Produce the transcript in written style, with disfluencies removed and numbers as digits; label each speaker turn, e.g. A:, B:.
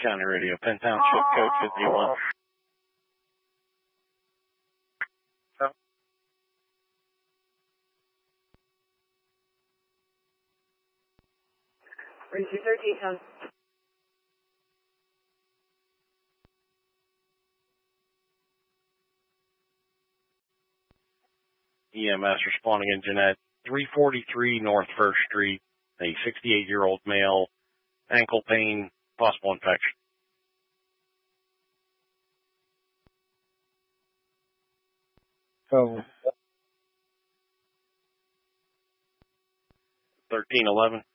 A: County Radio, Penn Township, code 51.
B: Bridge 13, son.
A: EMS responding in Jeanette, 343 North 1st Street, a 68-year-old male, ankle pain, possible infection.
C: So
A: 1311.